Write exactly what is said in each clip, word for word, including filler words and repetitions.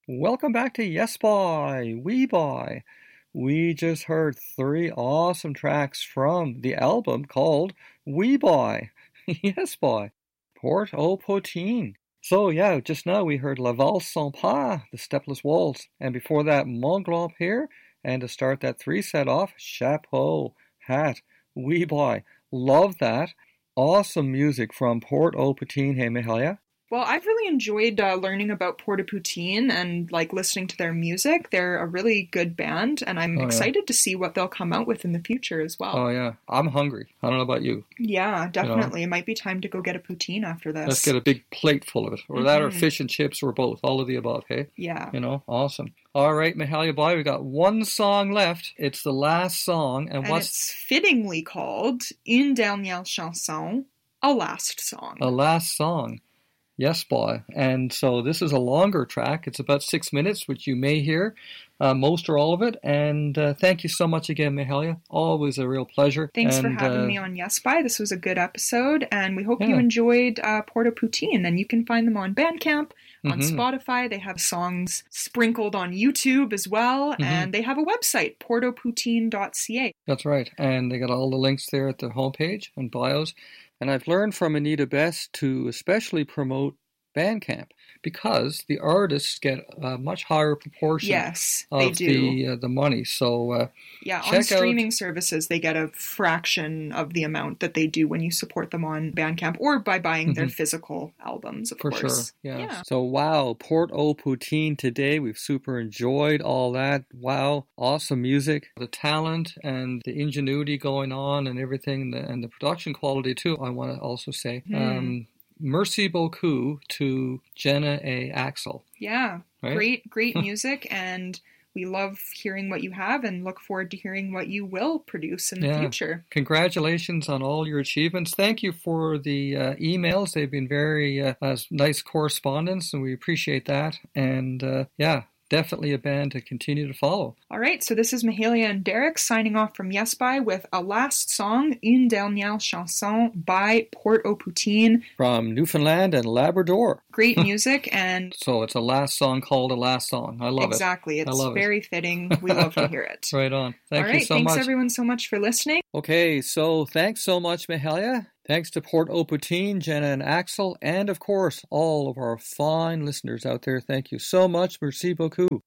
Welcome back to Yes Boy, We Boy. We just heard three awesome tracks from the album called We Boy. Yes Boy. Port-au-Poutine. So yeah, just now we heard La Valse Sans Pas, the Stepless Waltz, and before that Mon Grand Père, and to start that three set off, Chapeau, Hat, Oui Boy. Love that. Awesome music from Port-au-Poutine. Hey, Mihalia. Well, I've really enjoyed uh, learning about Port-au-Poutine and like listening to their music. They're a really good band, and I'm Oh, yeah. excited to see what they'll come out with in the future as well. Oh yeah, I'm hungry. I don't know about you. Yeah, definitely. You know? It might be time to go get a poutine after this. Let's get a big plate full of it, or mm-hmm. that, or fish and chips, or both. All of the above. Hey. Yeah. You know, awesome. All right, Mihalia Boy, we got one song left. It's the last song, and, and what's it's fittingly called Une dernière chanson, a last song. A last song. Yes, boy. And so this is a longer track. It's about six minutes, which you may hear uh, most or all of it. And uh, thank you so much again, Mihalia. Always a real pleasure. Thanks and, for having uh, me on Yes By. This was a good episode, and we hope yeah. you enjoyed uh, Port-au-Poutine. And you can find them on Bandcamp, on mm-hmm. Spotify. They have songs sprinkled on YouTube as well, mm-hmm. and they have a website, port au poutine dot c a. That's right. And they got all the links there at the homepage and bios. And I've learned from Anita Best to especially promote Bandcamp because the artists get a much higher proportion yes, of they do. the uh, the money. So uh, yeah, check on streaming out... services, they get a fraction of the amount that they do when you support them on Bandcamp or by buying mm-hmm. their physical albums, of For course. sure, yeah. yeah. So wow, Port-au-Poutine today. We've super enjoyed all that. Wow, awesome music, the talent and the ingenuity going on and everything, and the production quality too. I want to also say. Mm. Um, Merci beaucoup to Jenna A. Axel. Yeah, right? great, great music, and we love hearing what you have and look forward to hearing what you will produce in the yeah. future. Congratulations on all your achievements. Thank you for the uh, emails. They've been very uh, uh, nice correspondence, and we appreciate that. And uh, yeah, definitely a band to continue to follow. All right, so this is Mihalia and Derek signing off from Yes By with a last song, Une dernière chanson by Port-au-Poutine. From Newfoundland and Labrador. Great music, and... So it's a last song called a last song. I love exactly. it. Exactly. I It's love very it. fitting. We love to hear it. Right on. Thank All you right, so thanks much. Thanks everyone so much for listening. Okay, so thanks so much, Mihalia. Thanks to Port-au-Poutine, Jenna and Axel, and of course, all of our fine listeners out there. Thank you so much. Merci beaucoup.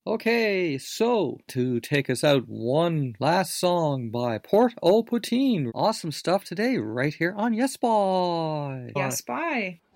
Okay, so to take us out, one last song by Port-au-Poutine. Awesome stuff today, right here on Yes Boy. Yes Bye.